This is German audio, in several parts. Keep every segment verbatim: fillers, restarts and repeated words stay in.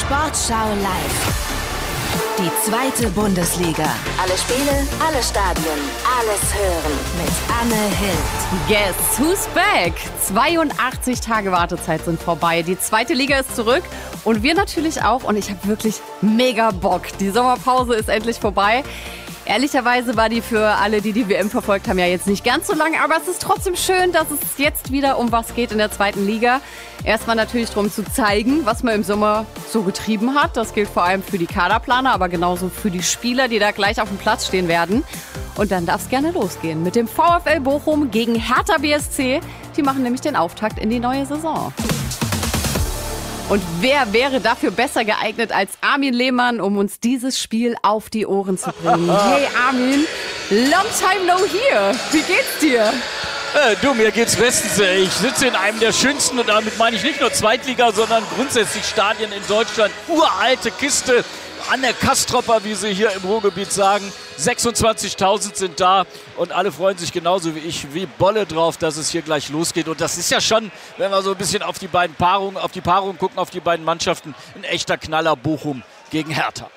Sportschau live. Die zweite Bundesliga. Alle Spiele, alle Stadien, alles hören mit Anne Hild. Guess who's back? zweiundachtzig Tage Wartezeit sind vorbei. Die zweite Liga ist zurück und wir natürlich auch. Und ich habe wirklich mega Bock. Die Sommerpause ist endlich vorbei. Ehrlicherweise war die für alle, die die W M verfolgt haben, ja jetzt nicht ganz so lang. Aber es ist trotzdem schön, dass es jetzt wieder um was geht in der zweiten Liga. Erstmal natürlich darum zu zeigen, was man im Sommer so getrieben hat. Das gilt vor allem für die Kaderplaner, aber genauso für die Spieler, die da gleich auf dem Platz stehen werden. Und dann darf es gerne losgehen mit dem VfL Bochum gegen Hertha B S C. Die machen nämlich den Auftakt in die neue Saison. Und wer wäre dafür besser geeignet als Armin Lehmann, um uns dieses Spiel auf die Ohren zu bringen? Hey Armin, long time no here. Wie geht's dir? Äh, du, mir geht's bestens. Ich sitze in einem der schönsten, und damit meine ich nicht nur Zweitliga, sondern grundsätzlich Stadien in Deutschland. Uralte Kiste an der Kastropper, wie sie hier im Ruhrgebiet sagen. sechsundzwanzigtausend sind da und alle freuen sich genauso wie ich, wie Bolle drauf, dass es hier gleich losgeht. Und das ist ja schon, wenn wir so ein bisschen auf die beiden Paarungen, auf die Paarungen gucken, auf die beiden Mannschaften, ein echter Knaller. Bochum gegen Hertha.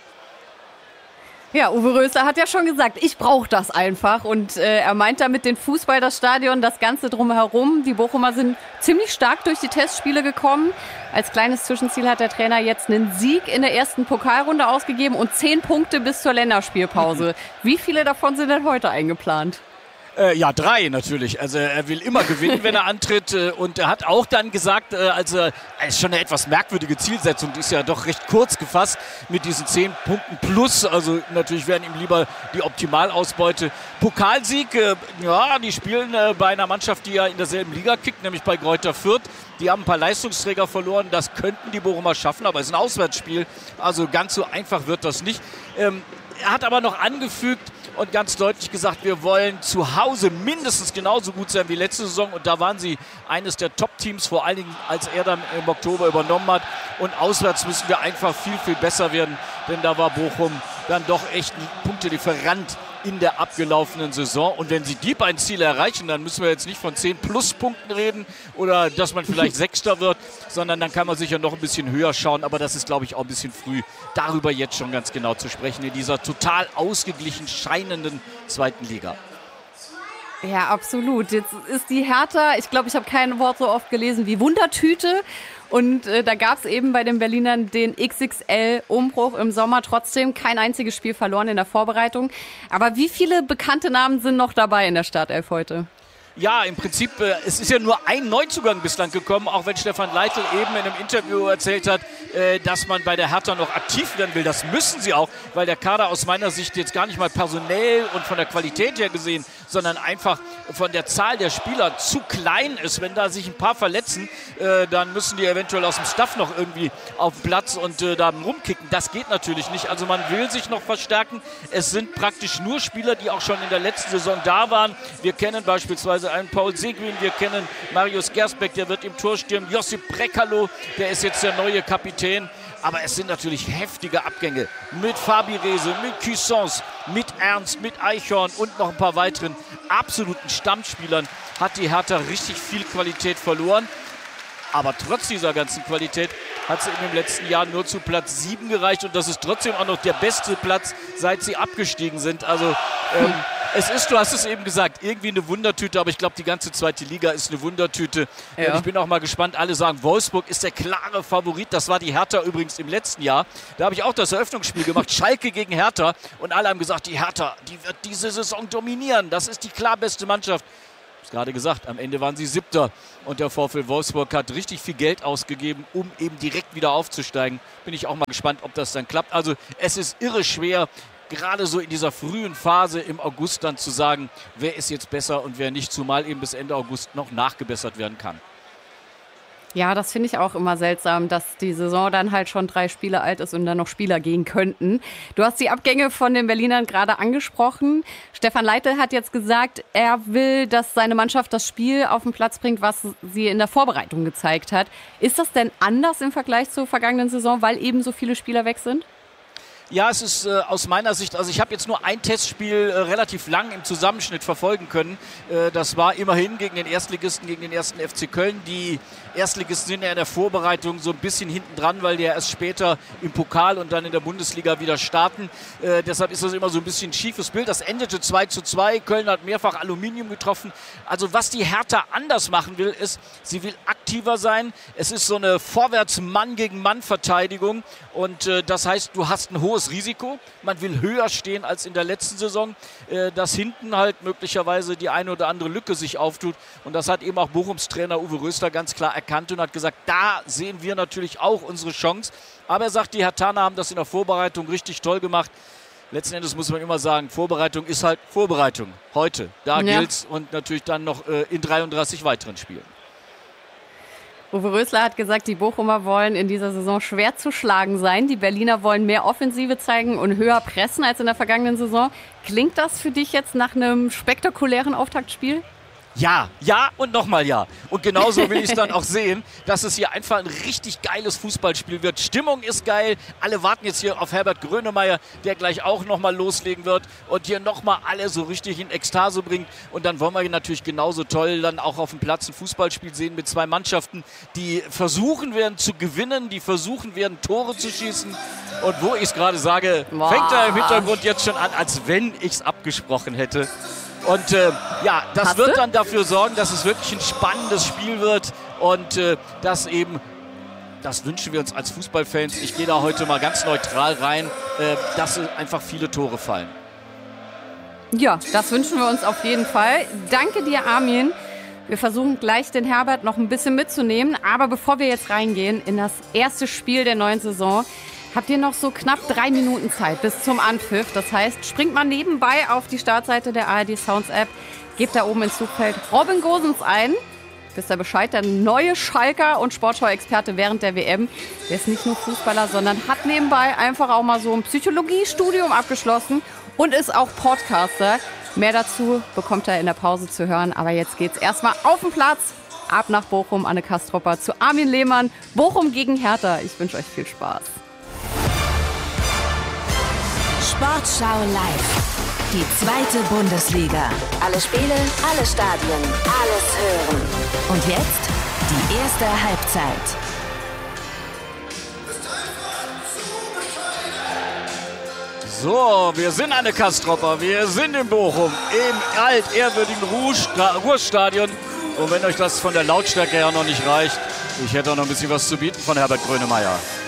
Ja, Uwe Rösler hat ja schon gesagt, ich brauche das einfach. Und äh, er meint damit den Fußball, das Stadion, das Ganze drumherum. Die Bochumer sind ziemlich stark durch die Testspiele gekommen. Als kleines Zwischenziel hat der Trainer jetzt einen Sieg in der ersten Pokalrunde ausgegeben und zehn Punkte bis zur Länderspielpause. Wie viele davon sind denn heute eingeplant? Äh, ja, drei natürlich. Also er will immer gewinnen, wenn er antritt. Äh, und er hat auch dann gesagt, äh, also es ist schon eine etwas merkwürdige Zielsetzung, die ist ja doch recht kurz gefasst mit diesen zehn Punkten plus. Also natürlich wären ihm lieber die Optimalausbeute. Pokalsieg, äh, ja, die spielen äh, bei einer Mannschaft, die ja in derselben Liga kickt, nämlich bei Greuther Fürth. Die haben ein paar Leistungsträger verloren, das könnten die Bochumer schaffen, aber es ist ein Auswärtsspiel. Also ganz so einfach wird das nicht. Ähm, er hat aber noch angefügt, und ganz deutlich gesagt, wir wollen zu Hause mindestens genauso gut sein wie letzte Saison. Und da waren sie eines der Top-Teams, vor allen Dingen, als er dann im Oktober übernommen hat. Und auswärts müssen wir einfach viel, viel besser werden. Denn da war Bochum dann doch echt ein Punktelieferant in der abgelaufenen Saison. Und wenn sie die beiden Ziele erreichen, dann müssen wir jetzt nicht von zehn Pluspunkten reden oder dass man vielleicht Sechster wird, sondern dann kann man sicher noch ein bisschen höher schauen. Aber das ist, glaube ich, auch ein bisschen früh, darüber jetzt schon ganz genau zu sprechen in dieser total ausgeglichen scheinenden zweiten Liga. Ja, absolut. Jetzt ist die Hertha, ich glaube, ich habe kein Wort so oft gelesen wie Wundertüte. Und äh, da gab es eben bei den Berlinern den X X L-Umbruch im Sommer. Trotzdem kein einziges Spiel verloren in der Vorbereitung. Aber wie viele bekannte Namen sind noch dabei in der Startelf heute? Ja, im Prinzip, äh, es ist ja nur ein Neuzugang bislang gekommen, auch wenn Stefan Leitl eben in einem Interview erzählt hat, äh, dass man bei der Hertha noch aktiv werden will. Das müssen sie auch, weil der Kader aus meiner Sicht jetzt gar nicht mal personell und von der Qualität her gesehen, sondern einfach von der Zahl der Spieler zu klein ist. Wenn da sich ein paar verletzen, äh, dann müssen die eventuell aus dem Staff noch irgendwie auf den Platz und äh, da rumkicken. Das geht natürlich nicht. Also man will sich noch verstärken. Es sind praktisch nur Spieler, die auch schon in der letzten Saison da waren. Wir kennen beispielsweise einen Paul Seguin, wir kennen Marius Gersbeck, der wird im Tor stehen. Josip Brekalo, der ist jetzt der neue Kapitän. Aber es sind natürlich heftige Abgänge mit Fabi Rehse, mit Cuisance, mit Ernst, mit Eichhorn und noch ein paar weiteren absoluten Stammspielern hat die Hertha richtig viel Qualität verloren. Aber trotz dieser ganzen Qualität hat sie in den letzten Jahren nur zu Platz sieben gereicht. Und das ist trotzdem auch noch der beste Platz, seit sie abgestiegen sind. Also ähm, es ist, du hast es eben gesagt, irgendwie eine Wundertüte. Aber ich glaube, die ganze zweite Liga ist eine Wundertüte. Ja. Und ich bin auch mal gespannt. Alle sagen, Wolfsburg ist der klare Favorit. Das war die Hertha übrigens im letzten Jahr. Da habe ich auch das Eröffnungsspiel gemacht. Schalke gegen Hertha. Und alle haben gesagt, die Hertha, die wird diese Saison dominieren. Das ist die klar beste Mannschaft. Ich habe es gerade gesagt, am Ende waren sie Siebter und der VfL Wolfsburg hat richtig viel Geld ausgegeben, um eben direkt wieder aufzusteigen. Bin ich auch mal gespannt, ob das dann klappt. Also es ist irre schwer, gerade so in dieser frühen Phase im August dann zu sagen, wer ist jetzt besser und wer nicht, zumal eben bis Ende August noch nachgebessert werden kann. Ja, das finde ich auch immer seltsam, dass die Saison dann halt schon drei Spiele alt ist und dann noch Spieler gehen könnten. Du hast die Abgänge von den Berlinern gerade angesprochen. Stefan Leitl hat jetzt gesagt, er will, dass seine Mannschaft das Spiel auf den Platz bringt, was sie in der Vorbereitung gezeigt hat. Ist das denn anders im Vergleich zur vergangenen Saison, weil eben so viele Spieler weg sind? Ja, es ist äh, aus meiner Sicht, also ich habe jetzt nur ein Testspiel äh, relativ lang im Zusammenschnitt verfolgen können. Äh, das war immerhin gegen den Erstligisten, gegen den ersten F C Köln. Die Erstligisten sind ja in der Vorbereitung so ein bisschen hinten dran, weil die ja erst später im Pokal und dann in der Bundesliga wieder starten. Äh, deshalb ist das immer so ein bisschen ein schiefes Bild. Das endete zwei zu zwei. Köln hat mehrfach Aluminium getroffen. Also was die Hertha anders machen will, ist, sie will aktiver sein. Es ist so eine Vorwärts-Mann-gegen-Mann-Verteidigung. Und äh, das heißt, du hast ein hohes Risiko. Man will höher stehen als in der letzten Saison, äh, dass hinten halt möglicherweise die eine oder andere Lücke sich auftut. Und das hat eben auch Bochums Trainer Uwe Rösler ganz klar erkannt und hat gesagt, da sehen wir natürlich auch unsere Chance. Aber er sagt, die Herthaner haben das in der Vorbereitung richtig toll gemacht. Letzten Endes muss man immer sagen, Vorbereitung ist halt Vorbereitung. Heute, da ja. gilt's und natürlich dann noch äh, in dreiunddreißig weiteren Spielen. Uwe Rösler hat gesagt, die Bochumer wollen in dieser Saison schwer zu schlagen sein. Die Berliner wollen mehr Offensive zeigen und höher pressen als in der vergangenen Saison. Klingt das für dich jetzt nach einem spektakulären Auftaktspiel? Ja, ja und nochmal ja. Und genauso will ich es dann auch sehen, dass es hier einfach ein richtig geiles Fußballspiel wird. Stimmung ist geil. Alle warten jetzt hier auf Herbert Grönemeyer, der gleich auch nochmal loslegen wird und hier nochmal alle so richtig in Ekstase bringt. Und dann wollen wir natürlich genauso toll dann auch auf dem Platz ein Fußballspiel sehen mit zwei Mannschaften, die versuchen werden zu gewinnen, die versuchen werden Tore zu schießen. Und wo ich es gerade sage, Boah. fängt er im Hintergrund jetzt schon an, als wenn ich es abgesprochen hätte. Und äh, ja, das Hast wird du? dann dafür sorgen, dass es wirklich ein spannendes Spiel wird und äh, dass eben, das wünschen wir uns als Fußballfans, ich gehe da heute mal ganz neutral rein, äh, dass einfach viele Tore fallen. Ja, das wünschen wir uns auf jeden Fall. Danke dir, Armin. Wir versuchen gleich den Herbert noch ein bisschen mitzunehmen, aber bevor wir jetzt reingehen in das erste Spiel der neuen Saison, habt ihr noch so knapp drei Minuten Zeit bis zum Anpfiff. Das heißt, springt mal nebenbei auf die Startseite der A R D Sounds App, gebt da oben ins Suchfeld Robin Gosens ein. Wisst ihr Bescheid, der neue Schalker und Sportschau-Experte während der W M. Der ist nicht nur Fußballer, sondern hat nebenbei einfach auch mal so ein Psychologiestudium abgeschlossen und ist auch Podcaster. Mehr dazu bekommt er in der Pause zu hören. Aber jetzt geht's erstmal auf den Platz. Ab nach Bochum, Anne Kastropper zu Armin Lehmann. Bochum gegen Hertha. Ich wünsche euch viel Spaß. Sportschau live. Die zweite Bundesliga. Alle Spiele, alle Stadien, alles hören. Und jetzt die erste Halbzeit. So, wir sind Anne Kastropper, wir sind in Bochum im altehrwürdigen Ruhrstadion. Und wenn euch das von der Lautstärke her noch nicht reicht, ich hätte auch noch ein bisschen was zu bieten von Herbert Grönemeyer.